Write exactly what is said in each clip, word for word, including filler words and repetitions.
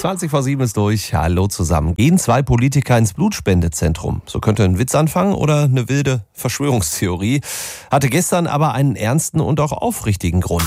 zwanzig vor sieben ist durch. Hallo zusammen. Gehen zwei Politiker ins Blutspendezentrum? So könnte ein Witz anfangen oder eine wilde Verschwörungstheorie. Hatte gestern aber einen ernsten und auch aufrichtigen Grund.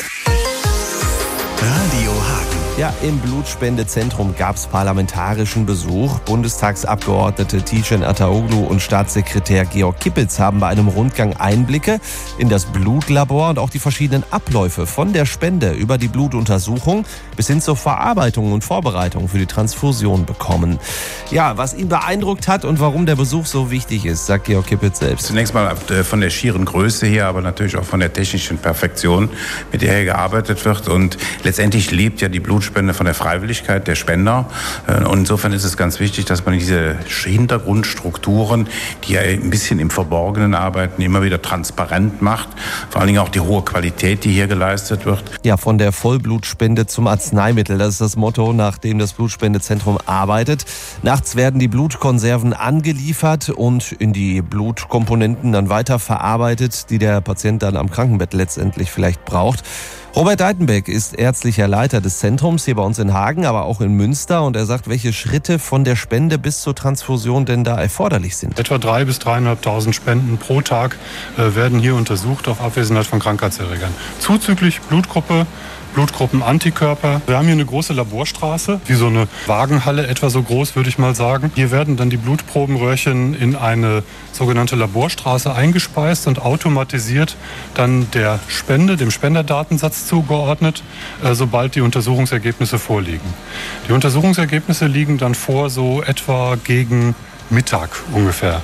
Radio Hagen. Ja, im Blutspendezentrum gab es parlamentarischen Besuch. Bundestagsabgeordnete Tijen Ataoglu und Staatssekretär Georg Kippels haben bei einem Rundgang Einblicke in das Blutlabor und auch die verschiedenen Abläufe von der Spende über die Blutuntersuchung bis hin zur Verarbeitung und Vorbereitung für die Transfusion bekommen. Ja, was ihn beeindruckt hat und warum der Besuch so wichtig ist, sagt Georg Kippels selbst. Zunächst mal von der schieren Größe her, aber natürlich auch von der technischen Perfektion, mit der hier gearbeitet wird. Und letztendlich lebt ja die Blutspende von der Freiwilligkeit der Spender. Und insofern ist es ganz wichtig, dass man diese Hintergrundstrukturen, die ja ein bisschen im Verborgenen arbeiten, immer wieder transparent macht. Vor allen Dingen auch die hohe Qualität, die hier geleistet wird. Ja, von der Vollblutspende zum Arzneimittel. Das ist das Motto, nach dem das Blutspendezentrum arbeitet. Nachts werden die Blutkonserven angeliefert und in die Blutkomponenten dann weiterverarbeitet, die der Patient dann am Krankenbett letztendlich vielleicht braucht. Robert Deitenbeck ist ärztlicher Leiter des Zentrums hier bei uns in Hagen, aber auch in Münster. Und er sagt, welche Schritte von der Spende bis zur Transfusion denn da erforderlich sind. Etwa drei bis dreieinhalbtausend Spenden pro Tag äh, werden hier untersucht auf Abwesenheit von Krankheitserregern. Zuzüglich Blutgruppe, Blutgruppen-Antikörper. Wir haben hier eine große Laborstraße, wie so eine Wagenhalle, etwa so groß, würde ich mal sagen. Hier werden dann die Blutprobenröhrchen in eine sogenannte Laborstraße eingespeist und automatisiert dann der Spende, dem Spenderdatensatz zugeordnet, äh, sobald die Untersuchungsergebnisse vorliegen. Die Untersuchungsergebnisse liegen dann vor so etwa gegen Mittag ungefähr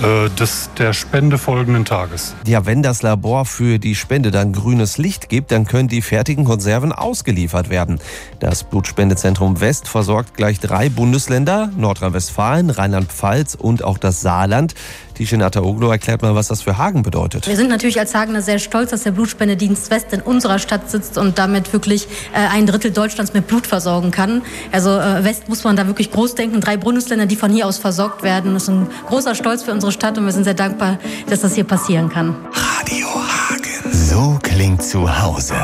des der Spende folgenden Tages. Ja, wenn das Labor für die Spende dann grünes Licht gibt, dann können die fertigen Konserven ausgeliefert werden. Das Blutspendezentrum West versorgt gleich drei Bundesländer, Nordrhein-Westfalen, Rheinland-Pfalz und auch das Saarland. Tijen Ataoglu erklärt mal, was das für Hagen bedeutet. Wir sind natürlich als Hagener sehr stolz, dass der Blutspendedienst West in unserer Stadt sitzt und damit wirklich äh, ein Drittel Deutschlands mit Blut versorgen kann. Also äh, West muss man da wirklich groß denken. Drei Bundesländer, die von hier aus versorgt werden. Das ist ein großer Stolz für unsere Stadt und wir sind sehr dankbar, dass das hier passieren kann. Radio Hagen. So klingt zu Hause.